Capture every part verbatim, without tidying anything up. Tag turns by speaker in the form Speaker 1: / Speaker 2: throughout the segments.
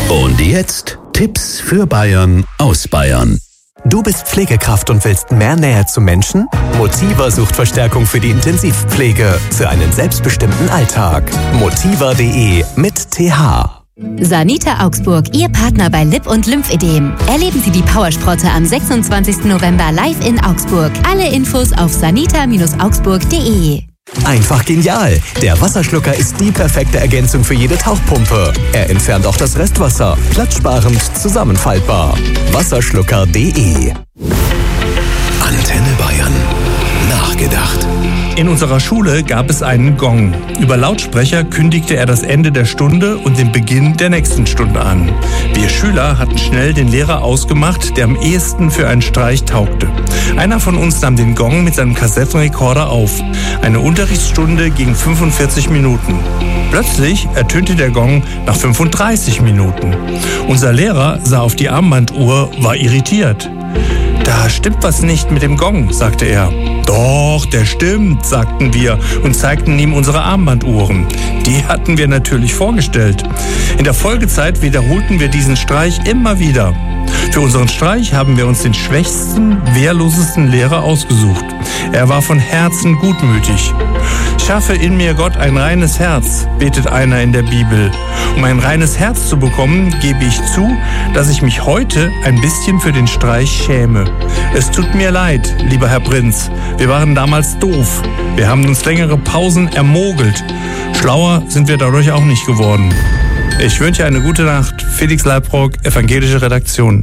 Speaker 1: Und jetzt Tipps für Bayern aus Bayern.
Speaker 2: Du bist Pflegekraft und willst mehr Nähe zu Menschen? Motiva sucht Verstärkung für die Intensivpflege für einen selbstbestimmten Alltag. Motiva punkt de mit T H.
Speaker 3: Sanita Augsburg, Ihr Partner bei Lip- und Lymphödem. Erleben Sie die Powersprotte am sechsundzwanzigsten November live in Augsburg. Alle Infos auf sanita Bindestrich augsburg punkt de.
Speaker 2: Einfach genial! Der Wasserschlucker ist die perfekte Ergänzung für jede Tauchpumpe. Er entfernt auch das Restwasser, platzsparend, zusammenfaltbar. Wasserschlucker punkt de.
Speaker 1: Antenne Bayern. Nachgedacht.
Speaker 4: In unserer Schule gab es einen Gong. Über Lautsprecher kündigte er das Ende der Stunde und den Beginn der nächsten Stunde an. Wir Schüler hatten schnell den Lehrer ausgemacht, der am ehesten für einen Streich taugte. Einer von uns nahm den Gong mit seinem Kassettenrekorder auf. Eine Unterrichtsstunde ging fünfundvierzig Minuten. Plötzlich ertönte der Gong nach fünfunddreißig Minuten. Unser Lehrer sah auf die Armbanduhr, war irritiert. Da stimmt was nicht mit dem Gong, sagte er. Doch, der stimmt, sagten wir und zeigten ihm unsere Armbanduhren. Die hatten wir natürlich vorgestellt. In der Folgezeit wiederholten wir diesen Streich immer wieder. Für unseren Streich haben wir uns den schwächsten, wehrlosesten Lehrer ausgesucht. Er war von Herzen gutmütig. Schaffe in mir Gott ein reines Herz, betet einer in der Bibel. Um ein reines Herz zu bekommen, gebe ich zu, dass ich mich heute ein bisschen für den Streich schäme. Es tut mir leid, lieber Herr Prinz. Wir waren damals doof. Wir haben uns längere Pausen ermogelt. Schlauer sind wir dadurch auch nicht geworden. Ich wünsche eine gute Nacht. Felix Leibrock, Evangelische Redaktion.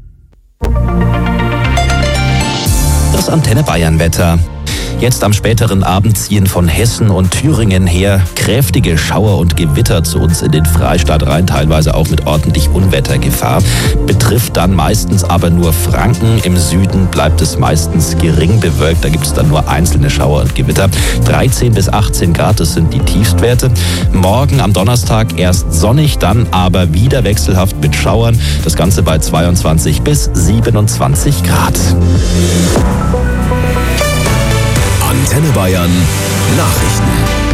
Speaker 5: Das Antenne Bayern Wetter. Jetzt am späteren Abend ziehen von Hessen und Thüringen her kräftige Schauer und Gewitter zu uns in den Freistaat rein, teilweise auch mit ordentlich Unwettergefahr. Betrifft dann meistens aber nur Franken. Im Süden bleibt es meistens gering bewölkt, da gibt es dann nur einzelne Schauer und Gewitter. dreizehn bis achtzehn Grad, das sind die Tiefstwerte. Morgen am Donnerstag erst sonnig, dann aber wieder wechselhaft mit Schauern. Das Ganze bei zweiundzwanzig bis siebenundzwanzig Grad.
Speaker 1: Antenne Bayern. Nachrichten.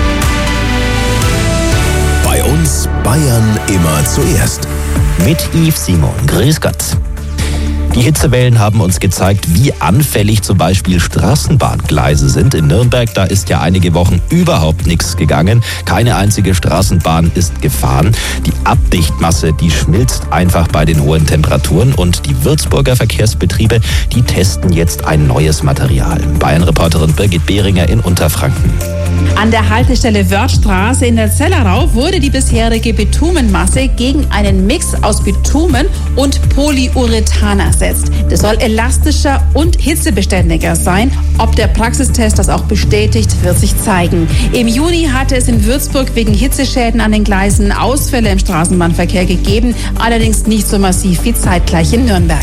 Speaker 1: Bei uns Bayern immer zuerst.
Speaker 5: Mit Yves Simon. Grüß Gott. Die Hitzewellen haben uns gezeigt, wie anfällig zum Beispiel Straßenbahngleise sind. In Nürnberg, da ist ja einige Wochen überhaupt nichts gegangen. Keine einzige Straßenbahn ist gefahren. Die Abdichtmasse, die schmilzt einfach bei den hohen Temperaturen. Und die Würzburger Verkehrsbetriebe, die testen jetzt ein neues Material. Bayern-Reporterin Birgit Behringer in Unterfranken.
Speaker 6: An der Haltestelle Wörthstraße in der Zellerau wurde die bisherige Bitumenmasse gegen einen Mix aus Bitumen und Polyurethan ersetzt. Das soll elastischer und hitzebeständiger sein. Ob der Praxistest das auch bestätigt, wird sich zeigen. Im Juni hatte es in Würzburg wegen Hitzeschäden an den Gleisen Ausfälle im Straßenbahnverkehr gegeben, allerdings nicht so massiv wie zeitgleich in Nürnberg.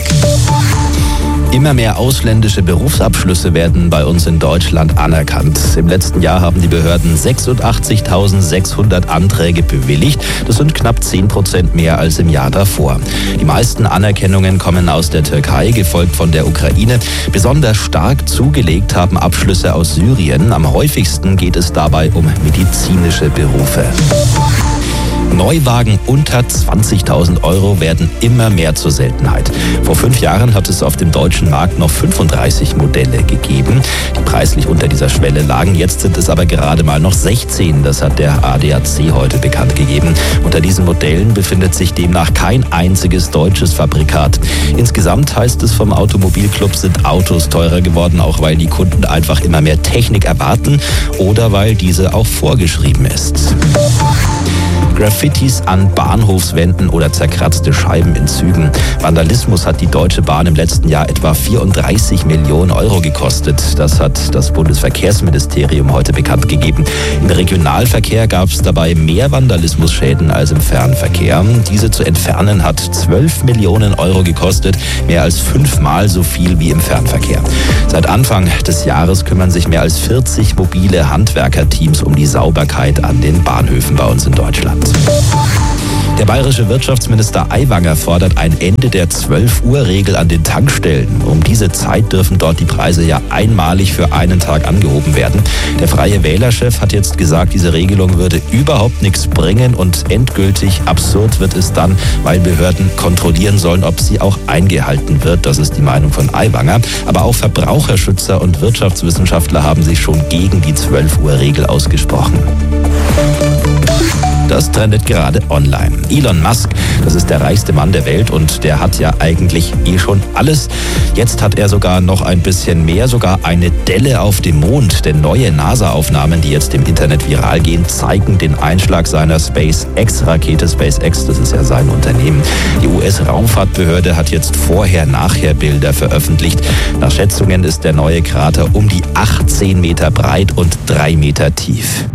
Speaker 5: Immer mehr ausländische Berufsabschlüsse werden bei uns in Deutschland anerkannt. Im letzten Jahr haben die Behörden sechsundachtzigtausendsechshundert Anträge bewilligt. Das sind knapp zehn Prozent mehr als im Jahr davor. Die meisten Anerkennungen kommen aus der Türkei, gefolgt von der Ukraine. Besonders stark zugelegt haben Abschlüsse aus Syrien. Am häufigsten geht es dabei um medizinische Berufe. Neuwagen unter zwanzigtausend Euro werden immer mehr zur Seltenheit. Vor fünf Jahren hat es auf dem deutschen Markt noch fünfunddreißig Modelle gegeben, die preislich unter dieser Schwelle lagen. Jetzt sind es aber gerade mal noch sechzehn. Das hat der A D A C heute bekannt gegeben. Unter diesen Modellen befindet sich demnach kein einziges deutsches Fabrikat. Insgesamt heißt es vom Automobilclub, sind Autos teurer geworden, auch weil die Kunden einfach immer mehr Technik erwarten oder weil diese auch vorgeschrieben ist. Graffitis an Bahnhofswänden oder zerkratzte Scheiben in Zügen. Vandalismus hat die Deutsche Bahn im letzten Jahr etwa vierunddreißig Millionen Euro gekostet. Das hat das Bundesverkehrsministerium heute bekannt gegeben. Im Regionalverkehr gab es dabei mehr Vandalismusschäden als im Fernverkehr. Diese zu entfernen hat zwölf Millionen Euro gekostet, mehr als fünfmal so viel wie im Fernverkehr. Seit Anfang des Jahres kümmern sich mehr als vierzig mobile Handwerkerteams um die Sauberkeit an den Bahnhöfen bei uns in Deutschland. Der bayerische Wirtschaftsminister Aiwanger fordert ein Ende der zwölf Uhr Regel an den Tankstellen. Um diese Zeit dürfen dort die Preise ja einmalig für einen Tag angehoben werden. Der Freie Wähler-Chef hat jetzt gesagt, diese Regelung würde überhaupt nichts bringen und endgültig absurd wird es dann, weil Behörden kontrollieren sollen, ob sie auch eingehalten wird. Das ist die Meinung von Aiwanger. Aber auch Verbraucherschützer und Wirtschaftswissenschaftler haben sich schon gegen die zwölf Uhr Regel ausgesprochen. Das trendet gerade online. Elon Musk, das ist der reichste Mann der Welt und der hat ja eigentlich eh schon alles. Jetzt hat er sogar noch ein bisschen mehr, sogar eine Delle auf dem Mond. Denn neue NASA-Aufnahmen, die jetzt im Internet viral gehen, zeigen den Einschlag seiner SpaceX-Rakete. SpaceX, das ist ja sein Unternehmen. Die U S-Raumfahrtbehörde hat jetzt Vorher-Nachher-Bilder veröffentlicht. Nach Schätzungen ist der neue Krater um die achtzehn Meter breit und drei Meter tief.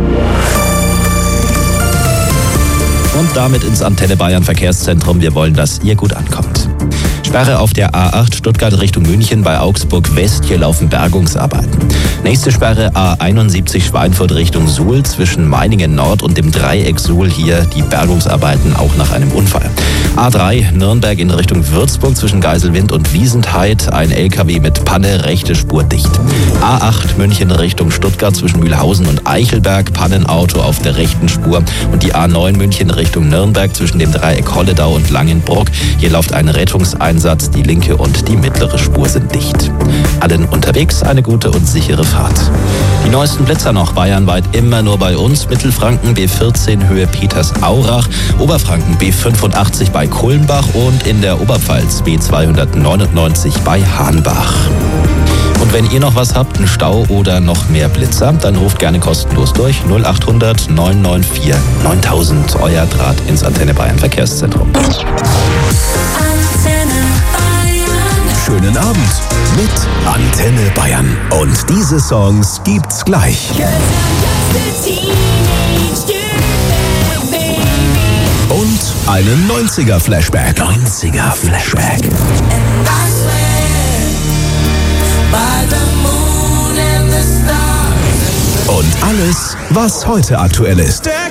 Speaker 5: Und damit ins Antenne Bayern Verkehrszentrum. Wir wollen, dass ihr gut ankommt. Sperre auf der A acht Stuttgart Richtung München bei Augsburg West. Hier laufen Bergungsarbeiten. Nächste Sperre A einundsiebzig Schweinfurt Richtung Suhl zwischen Meiningen Nord und dem Dreieck Suhl. Hier die Bergungsarbeiten auch nach einem Unfall. A drei Nürnberg in Richtung Würzburg zwischen Geiselwind und Wiesentheit. Ein L K W mit Panne, rechte Spur dicht. A acht München Richtung Stuttgart zwischen Mühlhausen und Eichelberg. Pannenauto auf der rechten Spur. Und die A neun München Richtung Nürnberg zwischen dem Dreieck Holledau und Langenbruck. Hier läuft ein Rettungseinsatz. Die linke und die mittlere Spur sind dicht. Allen unterwegs eine gute und sichere Fahrt. Die neuesten Blitzer noch bayernweit immer nur bei uns. Mittelfranken B vierzehn Höhe Peters-Aurach, Oberfranken B fünfundachtzig bei Kulmbach und in der Oberpfalz B zweihundertneunundneunzig bei Hahnbach. Und wenn ihr noch was habt, einen Stau oder noch mehr Blitzer, dann ruft gerne kostenlos durch null achthundert neun neun vier neuntausend, euer Draht ins Antenne Bayern Verkehrszentrum.
Speaker 1: Schönen Abend mit Antenne Bayern. Und diese Songs gibt's gleich. Und einen neunziger-Flashback. neunziger-Flashback. Und alles, was heute aktuell ist.